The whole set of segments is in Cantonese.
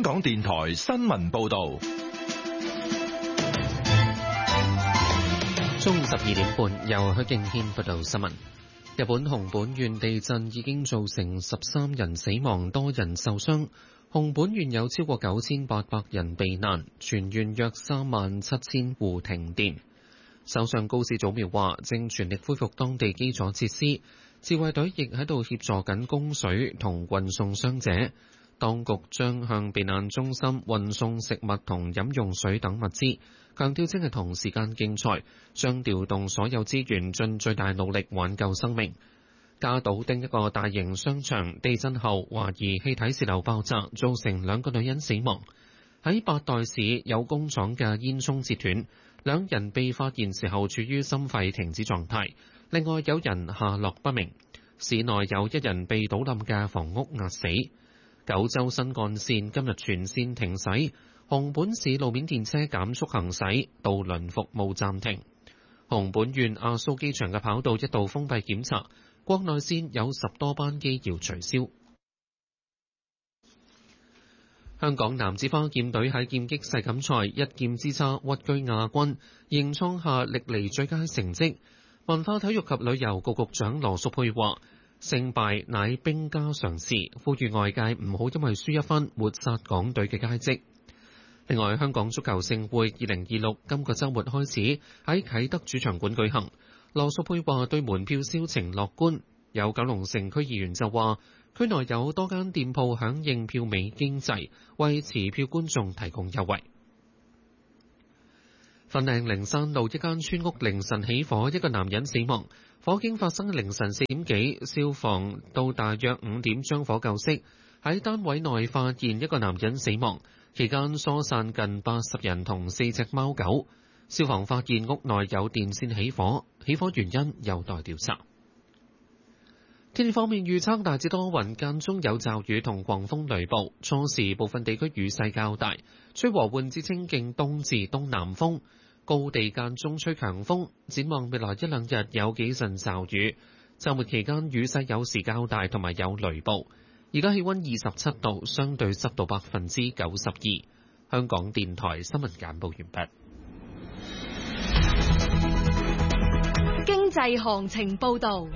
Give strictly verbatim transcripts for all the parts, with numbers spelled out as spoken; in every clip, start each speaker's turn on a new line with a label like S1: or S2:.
S1: 港電台新聞報道。
S2: 中午十二點半，由許敬軒報道新聞。日本熊本縣地震已經造成十三人死亡，多人受傷。熊本縣有超過九千八百人避難，全縣約三萬七千戶停電。首相高市早苗話，正全力恢復當地基礎設施，自衛隊亦喺度協助緊供水同運送傷者。當局將向避難中心運送食物同飲用水等物資，強調正係同時間競賽，將調動所有資源，盡最大努力挽救生命。加島町一個大型商場地震後，懷疑氣體洩漏爆炸，造成兩個女人死亡。喺八代市有工廠嘅煙囪截斷，兩人被發現時候處於心肺停止狀態，另外有人下落不明。市內有一人被倒冧嘅房屋壓死。九州新幹線今日全線停駛，熊本市路面電車減速行駛，渡輪服務暫停。熊本縣阿蘇機場嘅跑道一度封閉檢查，國內線有十多班機要取消。香港男子花劍隊喺劍擊世錦賽一劍之差屈居亞軍，仍創下歷嚟最佳成績。文化體育及旅遊局局長羅淑佩話：勝敗乃兵家常事，呼籲外界唔好因為輸一分抹殺港隊嘅佳績。另外，香港足球盛會二零二六今個週末開始喺啟德主場館舉行。羅淑佩話對門票銷情樂觀，有九龍城區議員就話區內有多間店鋪響應票尾經濟，為持票觀眾提供優惠。粉嶺靈山路一間村屋凌晨起火，一個男人死亡。火警發生凌晨四點幾，消防到大約五點將火救熄。喺單位內發現一個男人死亡，期間疏散近八十人同四隻貓狗。消防發現屋內有電線起火，起火原因有待調查。天氣方面預測大致多雲，間中有驟雨同狂風雷暴，初時部分地區雨勢較大，吹和緩至清勁東至東南風。高地間中吹強風，展望未來一兩日有幾陣驟雨，週末期間雨勢有時較大，同埋有雷暴。而家氣溫二十七度，相對濕度百分之九十二。香港電台新聞簡報完畢。
S3: 經濟行情報導。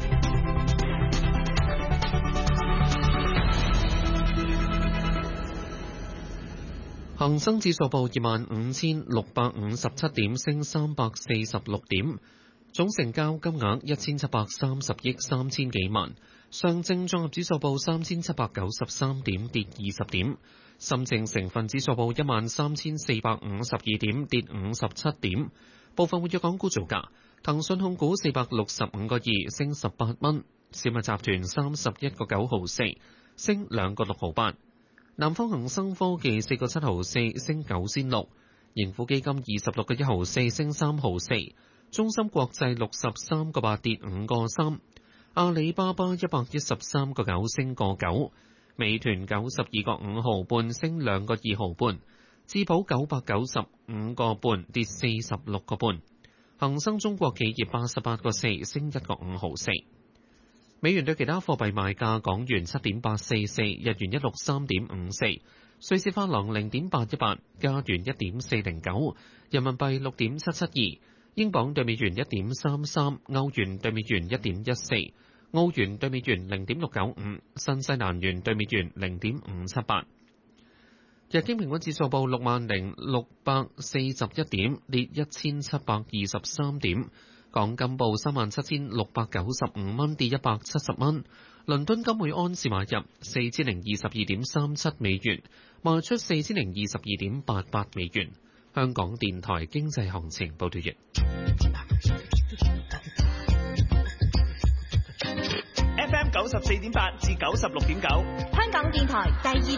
S2: 恒生指數報二萬五千六百五十七點，升三百四十六點，總成交金額一千七百三十億三千幾萬。上證綜合指數報三千七百九十三點，跌二十點。深證成分指數報一萬三千四百五十二點，跌五十七點。部分活躍港股造價：騰訊控股四百六十五個二，升十八蚊；小米集團三十一個九毫四，升兩個六毫八。南方恒生科技四個七毫四，升九仙六；盈富基金二十六個一毫四，升三毫四；中芯國際六十三個八，跌五個三；阿里巴巴一百一十三個九，升個九；美團九十二個五毫半，升兩個二毫半；智保九百九十五個半，跌四十六個半；恒生中國企業八十八個四，升一個五毫四。美元對其他貨幣賣價：港元七點八四四，日元一六三點五四，瑞士法郎零點八一八，加元一點四零九，人民幣六點七七二，英鎊對美元一點三三，歐元對美元一點一四，澳元對美元零點六九五，新西蘭元對美元零點五七八。日經平均指數報六萬零六百四十一點，跌一千七百二十三點。港金報三萬七千六百九十五蚊，跌一百七十蚊。倫敦金每安士買入四千零二十二點三七美元，賣出四千零二十二點八八美元。香港電台經濟行情報道完。
S4: F M 九十四點八至九十六點九，
S3: 香港電台第二